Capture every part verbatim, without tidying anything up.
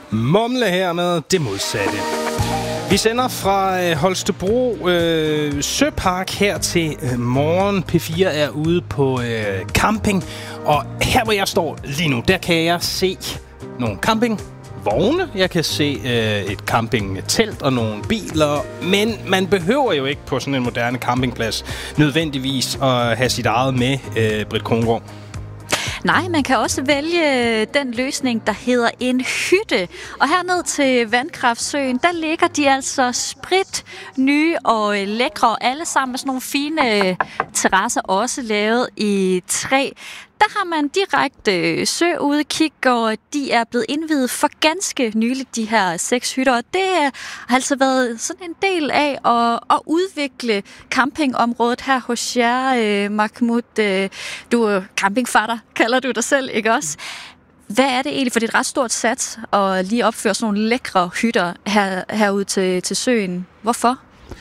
Mumle her med det modsatte. Vi sender fra øh, Holstebro øh, Søpark her til øh, morgen. P fire er ude på øh, camping, og her hvor jeg står lige nu, der kan jeg se nogle campingvogne. Jeg kan se øh, et campingtelt og nogle biler, men man behøver jo ikke på sådan en moderne campingplads nødvendigvis at have sit eget med, øh, Britt Kronborg. Nej, man kan også vælge den løsning, der hedder en hytte. Og herned til Vandkraftsøen, der ligger de altså sprit nye og lækre, alle sammen med sådan nogle fine terrasser, også lavet i træ. Der har man direkte søudkig, og de er blevet indviet for ganske nyligt, de her seks hytter. Og det har altså været sådan en del af at, at udvikle campingområdet her hos jer, Mahmoud. Du er campingfatter, kalder du dig selv, ikke også? Hvad er det egentlig, for det er et ret stort sats at lige opføre sådan nogle lækre hytter her, herude til, til søen. Hvorfor?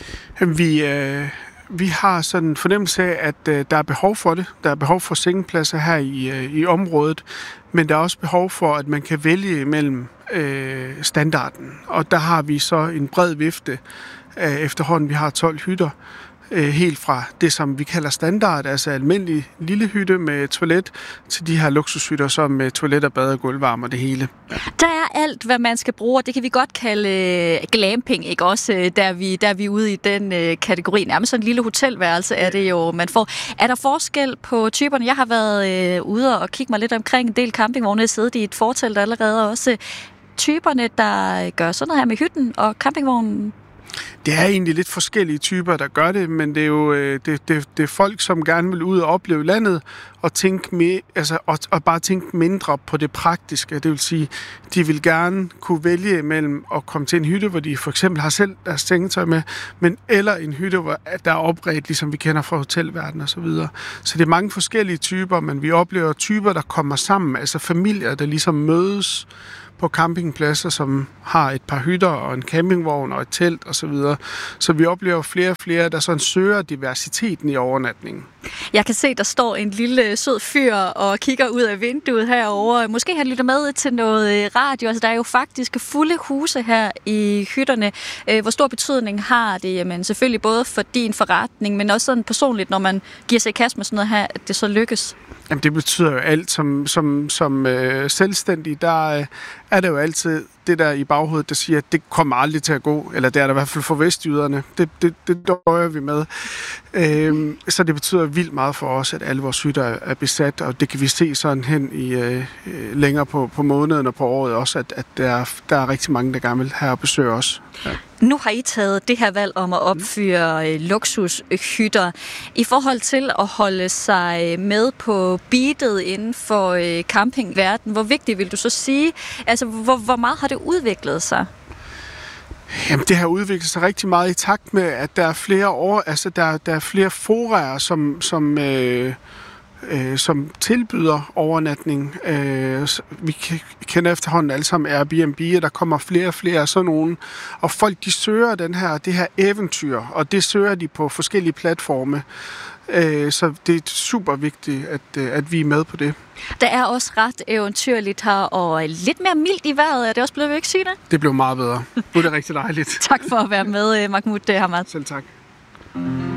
Vi... Øh Vi har sådan en fornemmelse af, at øh, der er behov for det. Der er behov for sengepladser her i, øh, i området, men der er også behov for, at man kan vælge mellem øh, standarden. Og der har vi så en bred vifte øh, efterhånden. Vi har tolv hytter, øh, helt fra det, som vi kalder standard, altså almindelig lille hytte med toilet, til de her luksushytter, som med toilet og bad og gulvvarme og det hele. Der er alt, hvad man skal bruge, og det kan vi godt kalde glamping, ikke også? Der er vi, der er vi ude i den øh, kategori. Nærmest sådan en lille hotelværelse er det jo, man får. Er der forskel på typerne? Jeg har været øh, ude og kigge mig lidt omkring en del campingvogne. Jeg har siddet i et fortelt allerede også. Typerne, der gør sådan noget her med hytten og campingvognen? Det er egentlig lidt forskellige typer, der gør det, men det er jo det, det, det er folk, som gerne vil ud og opleve landet og, tænke med, altså, og, og bare tænke mindre på det praktiske. Det vil sige, de vil gerne kunne vælge mellem at komme til en hytte, hvor de for eksempel har selv deres sengetøj med, men eller en hytte, hvor der er opredt, ligesom vi kender fra hotelverdenen og så videre. Så det er mange forskellige typer, men vi oplever typer, der kommer sammen, altså familier, der ligesom mødes på campingpladser, som har et par hytter og en campingvogn og et telt og så videre. Så vi oplever flere og flere, der sådan søger diversiteten i overnatningen. Jeg kan se, der står en lille sød fyr og kigger ud af vinduet herovre. Måske han lytter med til noget radio. Altså, der er jo faktisk fulde huse her i hytterne. Hvor stor betydning har det? Jamen, selvfølgelig både for din forretning, men også sådan personligt, når man giver sig i kast med sådan noget her, at det så lykkes. Jamen, det betyder jo alt. Som, som, som øh, selvstændig, der øh, er det jo altid det der i baghovedet, der siger, at det kommer aldrig til at gå. Eller det er der i hvert fald for vestjyderne. Det, det, det døjer vi med. Øh, så det betyder vildt meget for os, at alle vores hytter er besat, og det kan vi se sådan hen i øh, længere på, på måneden og på året også, at, at der, er, der er rigtig mange, der gerne vil her og besøge os. Ja. Nu har I taget det her valg om at opføre øh, luksushytter. I forhold til at holde sig med på beatet inden for øh, campingverdenen, hvor vigtigt vil du så sige? Altså, hvor, hvor meget har det udviklet sig? Jamen, det har udviklet sig rigtig meget i takt med, at der er flere år, altså der, der er flere forarer, som, som, øh, øh, som tilbyder overnatning. Øh, vi kender efterhånden alle sammen Airbnb, og der kommer flere og flere af sådan nogen. Og folk, de søger den her, det her eventyr, og det søger de på forskellige platforme. Øh, så det er super vigtigt, at, at vi er med på det. Der er også ret eventyrligt her, og lidt mere mildt i vejret. Er det også blevet, vil ikke sige det? Det blev meget bedre. Nu er det rigtig dejligt. Tak for at være med, Mahmoud Hamad. Selv tak.